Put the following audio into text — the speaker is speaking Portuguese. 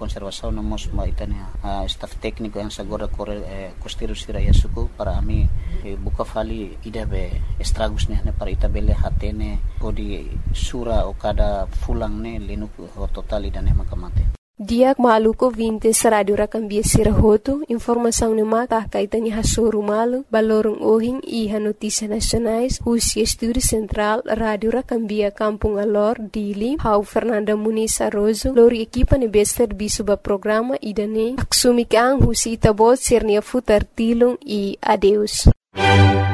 conservação nós maitania staff técnico yang agora costeiro siraya suku para ami buka fali idabe estragos ne para itabele hatene odi sura o cada fulang ne lenu total idane makamate. Diak maluko vintes Radio Rakambia Sirahoto, informação no mata kaitani hasuru malu, balorong ohing iha notícias nacionais, Husi Estúdio Central, Radio Rakambia Kampung Alor, Dili, Hau Fernanda Muniz Arrozo, lori equipa nebester bisuba programa idane, aksumik ang Husi Itabot Sirnia Futar Tilong e adeus.